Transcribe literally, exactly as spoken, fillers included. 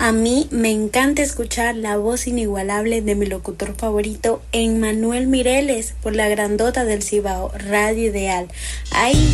A mí me encanta escuchar la voz inigualable de mi locutor favorito, Emmanuel Mireles, por la grandota del Cibao, Radio Ideal. Ahí